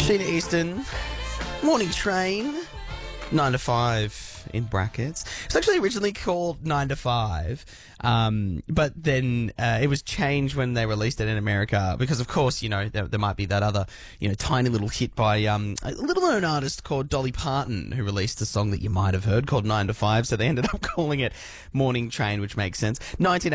Sheena Easton, Morning Train, 9 to 5 in brackets. It's actually originally called 9 to 5, but then it was changed when they released it in America because, of course, you know, there might be that other, you know, tiny little hit by a little-known artist called Dolly Parton who released a song that you might have heard called 9 to 5, so they ended up calling it Morning Train, which makes sense.